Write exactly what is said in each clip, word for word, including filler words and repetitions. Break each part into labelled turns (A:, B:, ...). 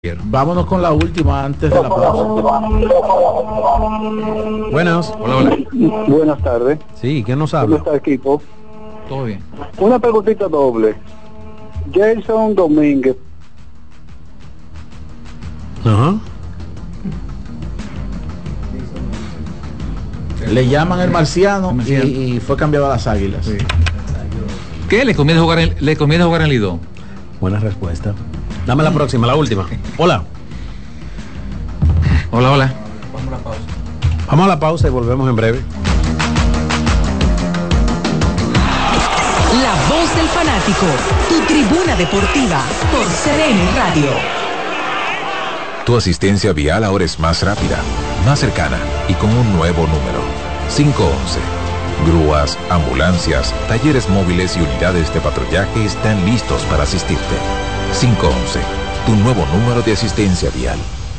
A: Vámonos con la última antes de la pausa.
B: Buenas.
C: Hola, hola.
D: Buenas tardes.
B: Sí, ¿quién nos
D: ¿Cómo
B: habla?
D: está, equipo?
C: Todo bien.
D: Una preguntita doble. Jason Domínguez.
B: Ajá.
A: Le llaman el marciano,
C: El marciano.
A: Y, y fue cambiado a las Águilas.
C: Sí. ¿Qué le conviene jugar en, le conviene jugar en Lidón?
B: Buena respuesta. Dame la próxima, la última. Hola.
C: Hola, hola.
B: Vamos a la pausa y volvemos en breve.
E: La voz del fanático, tu tribuna deportiva por C D N Radio.
F: Tu asistencia vial ahora es más rápida, más cercana y con un nuevo número. cinco once. Grúas, ambulancias, talleres móviles y unidades de patrullaje están listos para asistirte. cinco once. Tu nuevo número de asistencia vial.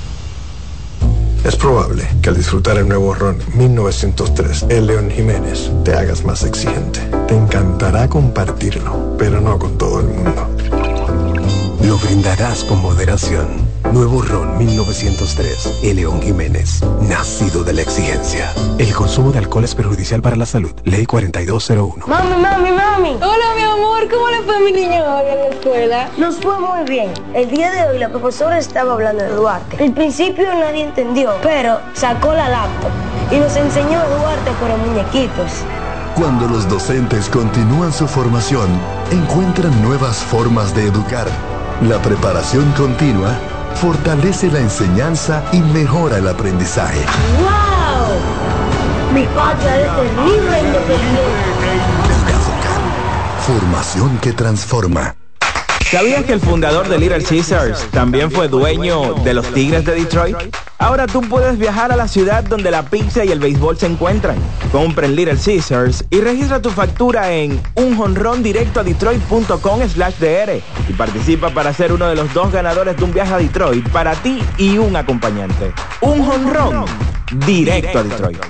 G: Es probable que al disfrutar el nuevo ron mil novecientos tres, el León Jiménez, te hagas más exigente. Te encantará compartirlo, pero no con todo el mundo. Lo brindarás con moderación. Nuevo ron mil novecientos tres, el León Jiménez, nacido de la exigencia. El consumo de alcohol es perjudicial para la salud. Ley cuarenta y dos cero uno.
H: Mami, mami, mami. Hola, mi amor. ¿Cómo le fue a mi niño hoy en la escuela? Nos fue muy bien. El día de hoy la profesora estaba hablando de Duarte. Al principio nadie entendió, pero sacó la laptop y nos enseñó a Duarte por los muñequitos.
I: Cuando los docentes continúan su formación, encuentran nuevas formas de educar. La preparación continua fortalece la enseñanza y mejora el aprendizaje.
H: ¡Wow! Mi patria es terrible independiente.
I: Formación que transforma.
J: ¿Sabías que el fundador de Little Caesars también fue dueño de los Tigres de Detroit? Ahora tú puedes viajar a la ciudad donde la pizza y el béisbol se encuentran. Compra en Little Caesars y registra tu factura en un jonrón directo a detroit punto com slash d r y participa para ser uno de los dos ganadores de un viaje a Detroit para ti y un acompañante. Un jonrón directo a Detroit.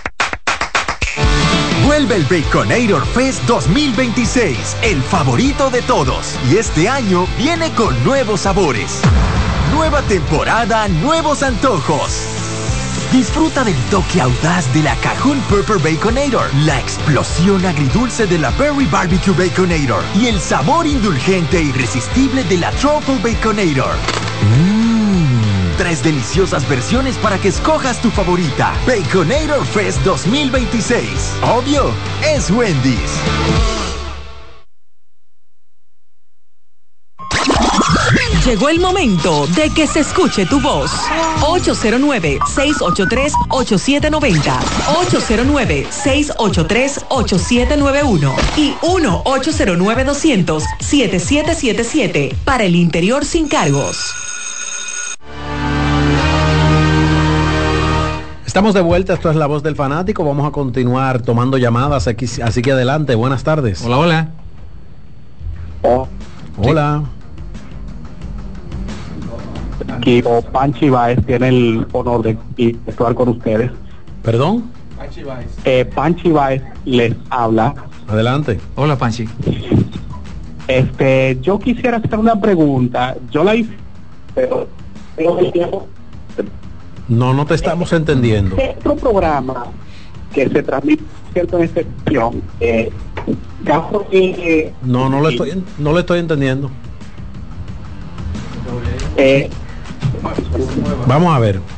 K: Vuelve el Baconator Fest dos mil veintiséis, el favorito de todos. Y este año viene con nuevos sabores. Nueva temporada, nuevos antojos. Disfruta del toque audaz de la Cajun Pepper Baconator, la explosión agridulce de la Berry Barbecue Baconator y el sabor indulgente e irresistible de la Truffle Baconator. Mmm. Tres deliciosas versiones para que escojas tu favorita. Baconator Fest dos mil veintiséis. Obvio, es Wendy's.
E: Llegó el momento de que se escuche tu voz. ocho cero nueve, seis ocho tres, ocho siete nueve cero, ocho cero nueve, seis ocho tres, ocho siete nueve uno y uno ocho cero nueve, dos cero cero, siete siete siete siete para el interior sin cargos.
B: Estamos de vuelta, esto es La Voz del Fanático. Vamos a continuar tomando llamadas, aquí, así que adelante, buenas tardes.
C: Hola, hola.
D: Oh,
B: Hola.
D: aquí oh, Panchi Baez tiene el honor de interactuar con ustedes.
B: ¿Perdón?
C: Panchi Baez.
D: Eh, Panchi Baez les habla.
B: Adelante.
C: Hola, Panchi.
D: Este, yo quisiera hacer una pregunta. Yo la hice, pero tengo el tiempo.
B: No, no te estamos entendiendo.
D: Otro programa que se transmite cierto en esta sección, eh, caso que,
B: No, no lo estoy, no lo estoy entendiendo.
D: eh,
B: Vamos a ver.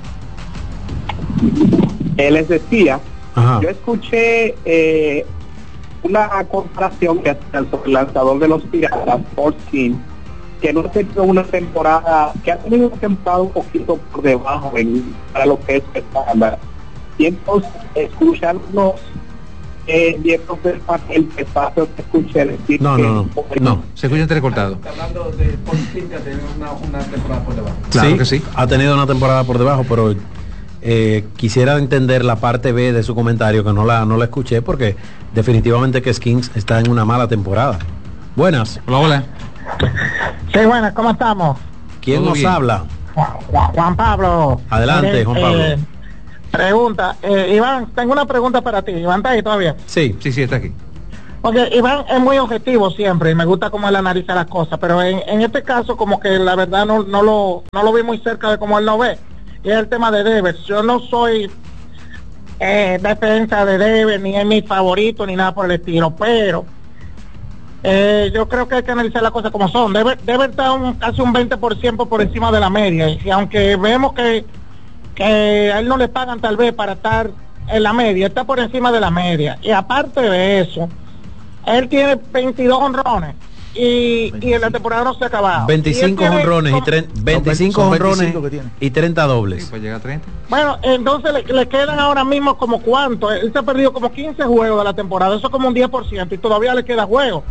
D: eh, les decía,
B: Ajá.
D: yo escuché eh, una comparación que hacía sobre el lanzador de los Piratas, Paul King, que no ha tenido una temporada, que ha tenido una temporada un poquito por debajo en, para lo que es estándar. Y entonces escucharnos eh, miembros del panel de espacio que escuché decir
B: No,
D: que
B: no, no, no.
C: Se escucha entrecortado.
L: Hablando de Paul King, que ha tenido una, una temporada por debajo.
C: Claro
B: Sí,
C: que sí.
B: ha tenido una temporada por debajo, pero eh, quisiera entender la parte B de su comentario, que no la, no la escuché, porque definitivamente que Skins está en una mala temporada. Buenas.
C: Hola, hola.
M: Sí, bueno, ¿cómo estamos?
B: ¿Quién
C: Todo
B: nos
C: bien.
B: habla?
M: Juan, Juan Pablo.
B: Adelante,
M: Mire,
B: Juan Pablo.
M: eh, pregunta, eh, Iván, tengo una pregunta para ti. Iván está ahí todavía.
B: Sí.
C: Sí, sí, está aquí.
M: Porque Iván es muy objetivo siempre y me gusta cómo él analiza las cosas, pero en, en este caso como que la verdad no, no lo no lo vi muy cerca de cómo él lo ve. Y es el tema de Devers. Yo no soy eh, defensa de Devers, ni es mi favorito, ni nada por el estilo, pero eh, yo creo que hay que analizar las cosas como son. Devers, Devers está un, casi un veinte por ciento por encima de la media, y aunque vemos que, que a él no le pagan tal vez para estar en la media, está por encima de la media. Y aparte de eso, él tiene veintidós honrones y, y en la temporada no se ha acabado.
B: veinticinco honrones y, y veinticinco honrones y treinta dobles.
C: Sí, pues llega a treinta.
M: Bueno, entonces le, le quedan ahora mismo como cuánto. Él se ha perdido como quince juegos de la temporada. Eso es como un diez por ciento y todavía le queda juego.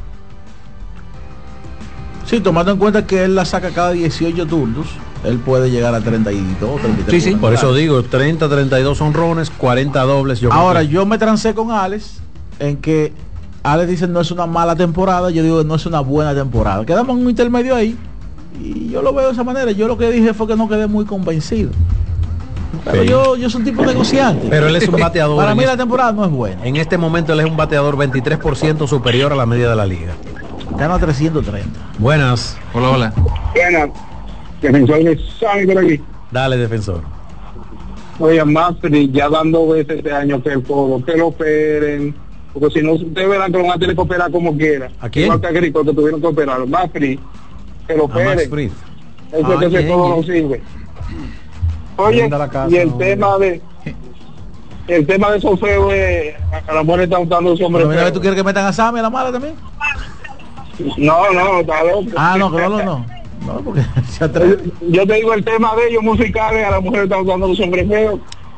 A: Sí, tomando en cuenta que él la saca cada dieciocho turnos, él puede llegar a treinta y dos, treinta y tres.
B: Sí, sí, por eso digo, treinta, treinta y dos honrones, cuarenta dobles. Yo
A: ahora, yo me trancé con Alex en que Alex dice no es una mala temporada, yo digo no es una buena temporada. Quedamos en un intermedio ahí y yo lo veo de esa manera. Yo lo que dije fue que no quedé muy convencido. Pero sí. yo, yo soy un tipo negociante.
B: Pero él es un bateador.
A: Para mí
B: este,
A: la temporada no es buena.
B: En este momento él es un bateador veintitrés por ciento superior a la media de la liga.
A: Gana trescientos treinta.
B: Buenas.
C: Hola, hola.
N: Buenas. Defensor de Sani por aquí.
B: Dale, defensor.
N: Oye, Mafri ya dando veces este año que el codo, que lo operen. Porque si no, ustedes verán que lo van a tener que operar como quiera.
B: ¿A quién?
N: Igual que a Grico, que tuvieron que operar. Más free, que lo operen. Ese
B: ah,
N: que ese todo no sirve. Oye, casa, y el no, tema de... El tema de Sofeo es... A la mujer está untando su hombre.
A: Mira, ¿tú quieres que metan a Sammy a la mala también?
N: No, no, está loco.
A: Ah, no, que no, no, no. No, porque se
N: atreve. Yo te digo el tema de ellos musicales, a la mujer está untando los hombres feos.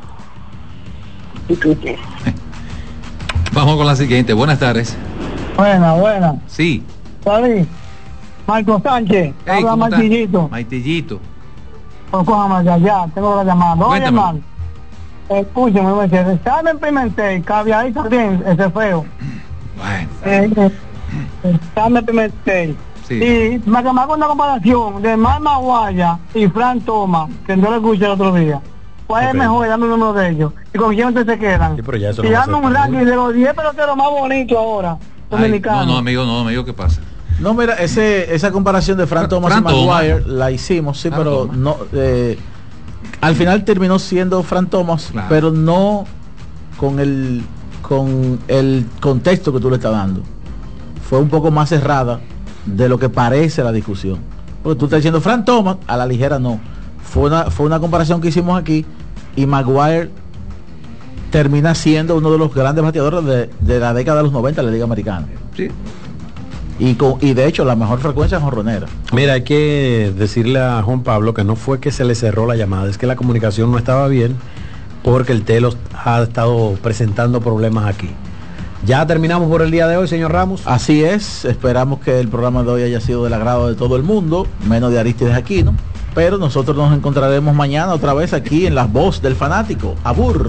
C: Vamos con la siguiente. Buenas tardes.
M: Buena, buena.
C: Sí.
M: ¿Sabes? Marco Sánchez.
C: Hey,
M: habla Martillito.
C: Martillito.
M: Pues cójame ya, ya, tengo la llamada. Oye, hermano. Escúchame, me dice, Carmen Pimentel, caviar y sardín, ese feo.
C: Bueno.
M: Eh, eh, Carmen Pimentel.
C: Sí.
M: Y me hago una comparación de Marma Guaya y Fran Thomas, que no lo escuché el otro día. ¿Cuál okay. es mejor? Dame el número de ellos. ¿Y con quién ustedes se quedan?
B: Sí, pero ya eso
M: y
B: no
M: dame un ranking de los diez peloteros más bonitos ahora, dominicanos.
C: No, no, amigo, no, amigo, ¿qué pasa?
A: No, mira, ese, esa comparación de Fran Thomas Fran y Maguire Thomas. La hicimos, sí, Fran pero Thomas. no... Eh, al final terminó siendo Fran Thomas, claro. pero no con el con el contexto que tú le estás dando. Fue un poco más cerrada de lo que parece la discusión. Porque tú estás diciendo Fran Thomas, a la ligera no. Fue una, fue una comparación que hicimos aquí y Maguire termina siendo uno de los grandes bateadores de, de la década de los noventa de la Liga Americana.
C: Sí.
A: Y, con, y de hecho la mejor frecuencia es jonronera.
B: Mira, hay que decirle a Juan Pablo que no fue que se le cerró la llamada, es que la comunicación no estaba bien porque el Telo ha estado presentando problemas aquí. Ya terminamos por el día de hoy, señor Ramos.
A: Así es, esperamos que el programa de hoy haya sido del agrado de todo el mundo, menos de Aristides Aquino, pero nosotros nos encontraremos mañana otra vez aquí en La Voz del Fanático. Abur.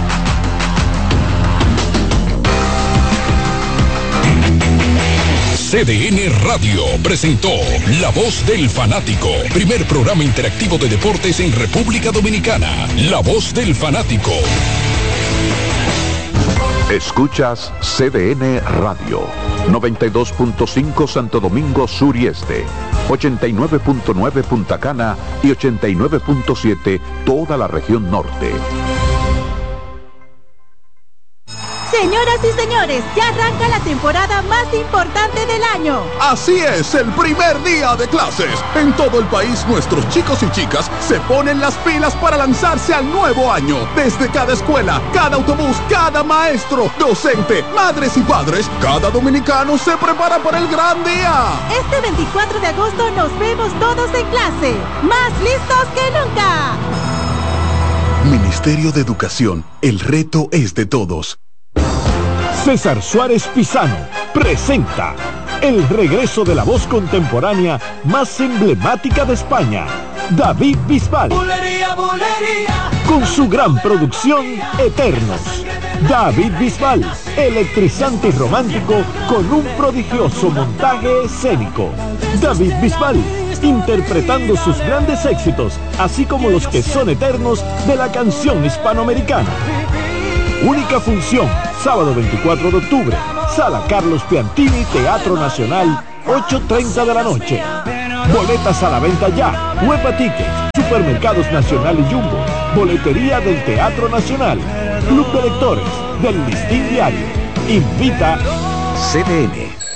O: C D N Radio presentó La Voz del Fanático, primer programa interactivo de deportes en República Dominicana. La Voz del Fanático.
P: Escuchas C D N Radio, noventa y dos punto cinco Santo Domingo Sur y Este, ochenta y nueve punto nueve Punta Cana y ochenta y nueve punto siete toda la región norte.
Q: Señoras y señores, ya arranca la temporada más importante del año.
R: Así es, el primer día de clases. En todo el país, nuestros chicos y chicas se ponen las pilas para lanzarse al nuevo año. Desde cada escuela, cada autobús, cada maestro, docente, madres y padres, cada dominicano se prepara para el gran día.
Q: Este veinticuatro de agosto nos vemos todos en clase, más listos que nunca.
R: Ministerio de Educación, el reto es de todos.
S: César Suárez Pisano presenta el regreso de la voz contemporánea más emblemática de España, David Bisbal. Bulería, bulería. Con su gran producción Eternos. David Bisbal, electrizante y romántico con un prodigioso montaje escénico. David Bisbal, interpretando sus grandes éxitos, así como los que son eternos de la canción hispanoamericana. Única función, sábado veinticuatro de octubre, Sala Carlos Piantini, Teatro Nacional, ocho treinta de la noche. Boletas a la venta ya. Huepa Tickets, Supermercados Nacional y Jumbo, Boletería del Teatro Nacional, Club de Lectores del Listín Diario. Invita
K: C D N.